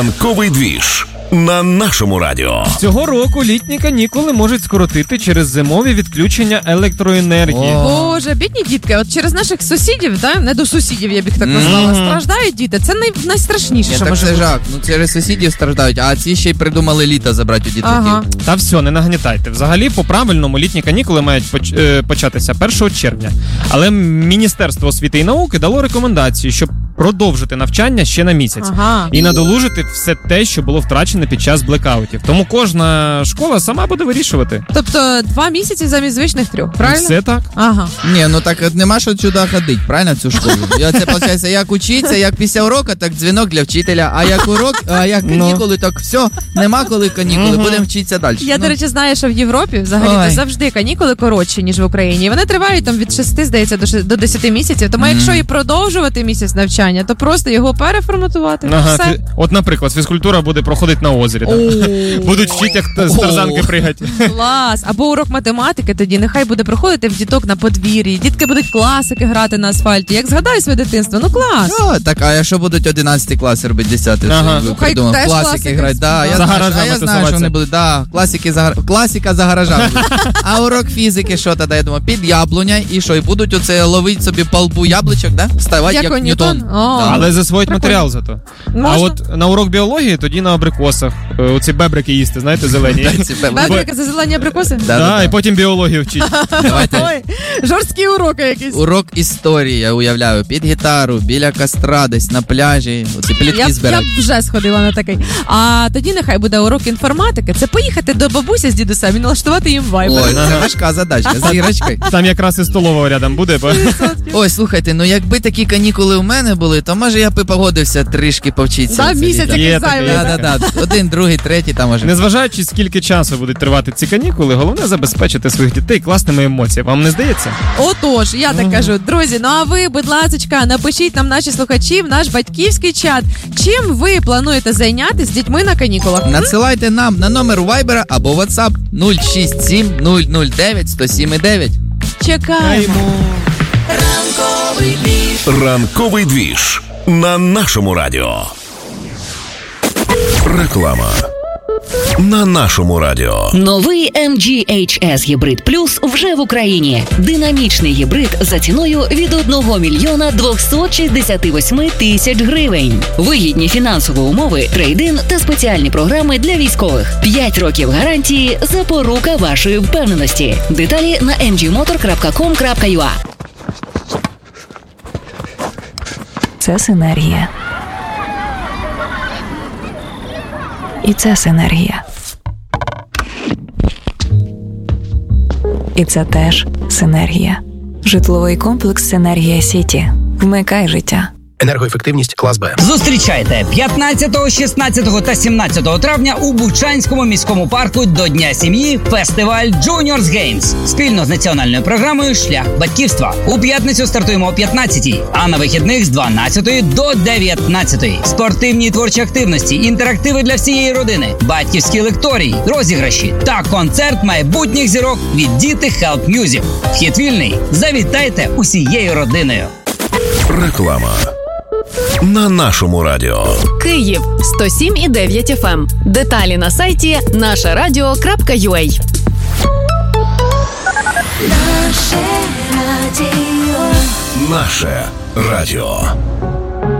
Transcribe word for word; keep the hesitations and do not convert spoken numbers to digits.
Ранковий двіж на нашому радіо. Цього року літні канікули можуть скоротити через зимові відключення електроенергії. О. Боже, бідні дітки, от через наших сусідів, да? Не до сусідів, я б їх так назвала, mm-hmm. страждають діти. Це най... найстрашніше, Ні, що так може це бути. жах. Ну, через сусідів страждають, а ці ще й придумали літо забрати у дітей. Ага. Та все, не нагнітайте. Взагалі, по-правильному, літні канікули мають поч... е, початися першого червня. Але Міністерство освіти і науки дало рекомендації, щоб продовжити навчання ще на місяць. Ага. І надолужити все те, що було втрачене під час блекаутів. Тому кожна школа сама буде вирішувати. Тобто два місяці замість звичних трьох, правильно? Все так. Ага. Ні, ну так нема що сюди ходити, правильно, в цю школу? І оце, виходить, як учиться, як після уроку, так дзвінок для вчителя, а як урок, а як канікули, так все, нема коли канікули, будемо вчитися далі. Я, ну. до речі, знаю, що в Європі взагалі завжди канікули коротші, ніж в Україні. Вони тривають там від шести, здається, до десяти місяців. Тому mm. якщо і продовжувати місяць навчання, то просто його переформатувати. Ага, все. фі... От, наприклад, фізкультура буде проходити на озері. Будуть вчити, як з тарзанки пригати. Клас. Або урок математики тоді нехай буде проходити в діток на подвір'ї. Дітки будуть класики грати на асфальті. Як згадаю своє дитинство, ну клас. О, так, а якщо будуть одинадцятий клас робити десятий? Ага. Ну, хай теж класики грати. Да, я за знаю, гаражами а я знаю, що вони будуть. Да, класики за, класика за гаражами. А урок фізики, що тоді? Я думаю, під яблуня і що? І будуть оце ловити собі по лбу яблучок, да? Ставати як, як Ньютон. Ньютон? Да. Але засвоїть матеріал зато. Можна? А от на урок біології тоді на абрикосах. Оці бебрики їсти, знаєте, зелені. Бебрики за зелені абрикоси? Да, да, да, і потім біологію вчить. Давайте. Ой, жорсткі уроки якісь. Урок історії, я уявляю, під гітару, біля костра, десь на пляжі, оці плітки Я, збирати. я б вже сходила на такий. А тоді нехай буде урок інформатики. Це поїхати до бабусі з дідусем і налаштувати їм вайбер. Ой, це важка задачка, з ірочкою. Там якраз і столова рядом буде. Бо... Ой, слухайте, ну якби такі канікули у мене були, то може я б і погодився трішки повчитися. Да, місяць Є якийсь таке, зайвий. Да, да, да. Один, другий, третій, там може. Незважаючи, скільки часу будуть тривати ці канікули, головне забезпечити своїх дітей класними емоціями. Вам не здається? Отож, я так кажу, друзі, ну а ви, будь ласочка, напишіть нам, наші слухачі, в наш батьківський чат, чим ви плануєте зайнятися з дітьми на канікулах? Надсилайте нам на номер Viber або WhatsApp нуль шість сім нуль нуль дев'ять сто сім дев'ять. Чекаємо. Ранковий двіж. Ранковий двіж на нашому радіо. Реклама. На нашому радіо. Новий ем джі ейч ес Hybrid Plus вже в Україні. Динамічний гібрид за ціною від одного мільйона двохсот шістдесят вісім тисяч гривень. Вигідні фінансові умови, трейд-ін та спеціальні програми для військових. п'ять років гарантії – запорука вашої впевненості. Деталі на ем джі мотор крапка ком крапка ю а. Це синергія. І це синергія. І це теж синергія. Житловий комплекс «Синергія Сіті». Вмикай життя. Енергоефективність клас Б. Зустрічайте п'ятнадцятого, шістнадцятого та сімнадцятого травня у Бучанському міському парку до Дня сім'ї фестиваль Juniors Games. Спільно з національною програмою «Шлях батьківства». У п'ятницю стартуємо о п'ятнадцятій, а на вихідних з дванадцятої до дев'ятнадцятої. Спортивні і творчі активності, інтерактиви для всієї родини, батьківські лекторії, розіграші та концерт майбутніх зірок від Діти Help Music. Вхід вільний. Завітайте усією родиною. Реклама. На нашому радіо. Київ сто сім і дев'ять еф ем. Деталі на сайті наше радіо крапка ю а. Наше радіо. Наше радіо.